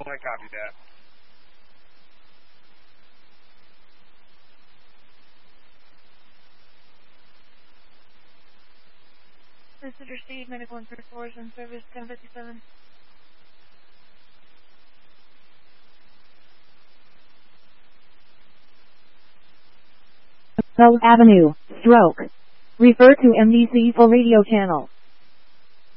I copy that. Consider State Medical and Force and Service 1057. Bell Avenue, stroke. Refer to MDC full radio channel.